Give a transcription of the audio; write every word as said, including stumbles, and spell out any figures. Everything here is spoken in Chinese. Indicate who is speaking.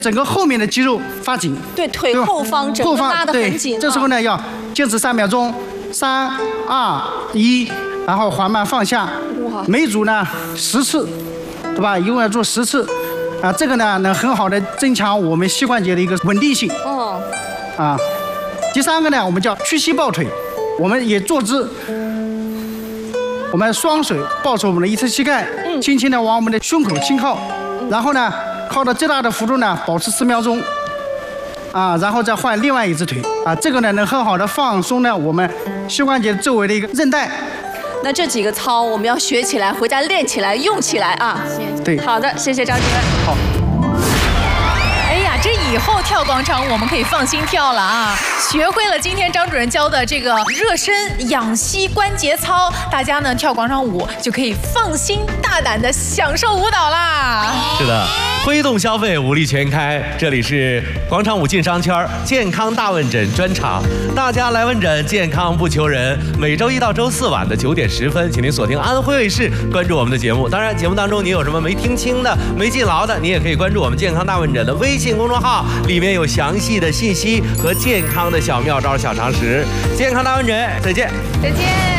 Speaker 1: 整个后面的肌肉发紧。
Speaker 2: 对，腿后方整个拉得很紧。
Speaker 1: 这时候呢，要坚持三秒钟，三二一，然后缓慢放下。哇！每组呢十次，对吧？一共要做十次。啊，这个呢能很好的增强我们膝关节的一个稳定性。哦。啊，第三个呢，我们叫屈膝抱腿，我们也坐姿。 我们双手抱住我们的一侧膝盖，嗯、轻轻的往我们的胸口轻靠，嗯、然后呢，靠到最大的幅度呢，保持十秒钟，啊，然后再换另外一只腿，啊，这个呢能很好的放松呢我们膝关节周围的一个韧带。
Speaker 2: 那这几个操我们要学起来，回家练起来，用起来啊。
Speaker 1: 对。
Speaker 2: 好的，谢谢张主任。
Speaker 1: 好。
Speaker 3: 这以后跳广场我们可以放心跳了啊！学会了今天张主任教的这个热身养膝关节操，大家呢跳广场舞就可以放心大胆的享受舞蹈啦。
Speaker 4: 是的，挥动消费，武力全开。这里是广场舞进商圈健康大问诊专场，大家来问诊，健康不求人。每周一到周四晚的九点十分，请您锁定安徽卫视，关注我们的节目。当然，节目当中您有什么没听清的、没记牢的，你也可以关注我们健康大问诊的微信公众号。 里面有详细的信息和健康的小妙招、小常识。健康大问诊，再见，
Speaker 3: 再见。